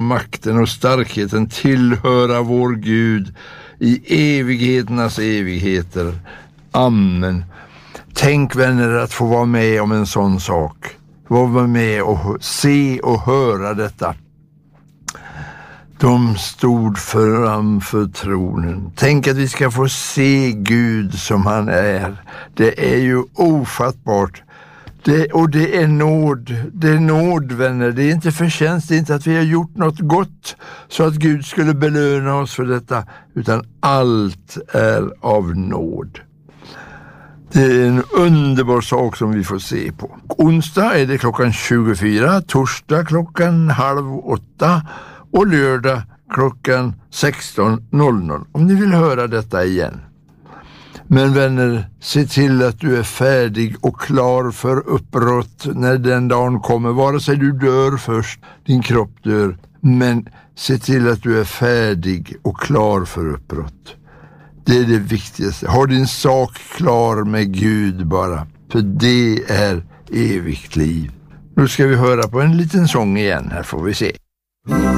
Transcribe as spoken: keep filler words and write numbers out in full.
makten och starkheten tillhöra vår Gud i evigheternas evigheter. Amen. Tänk, vänner, att få vara med om en sån sak. Få vara med och se och höra detta. De stod framför tronen. Tänk att vi ska få se Gud som han är. Det är ju ofattbart. Det, och det är nåd. Det är nåd, vänner. Det är inte förtjänst. Det är inte att vi har gjort något gott så att Gud skulle belöna oss för detta. Utan allt är av nåd. Det är en underbar sak som vi får se på. Onsdag är det klockan tjugofyra, torsdag klockan halv åtta och lördag klockan sexton noll noll. Om ni vill höra detta igen. Men vänner, se till att du är färdig och klar för uppbrott när den dagen kommer. Vare sig du dör först, din kropp dör. Men se till att du är färdig och klar för uppbrott. Det är det viktigaste. Ha din sak klar med Gud bara. För det är evigt liv. Nu ska vi höra på en liten sång igen. Här får vi se.